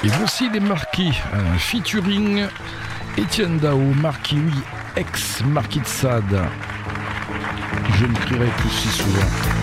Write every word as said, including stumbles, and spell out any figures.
Et voici les Marquis, un featuring Etienne Dao, Marquis, oui, ex-Marquis de Sade. Je ne crierai plus si souvent.